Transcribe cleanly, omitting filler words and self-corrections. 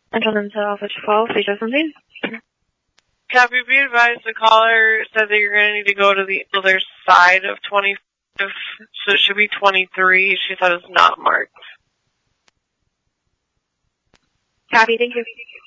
Gentlemen to Office 12, please have something. Copy, be advised, the caller said that you're going to need to go to the other side of 25, so it should be 23. She said it's not marked. Copy, thank you.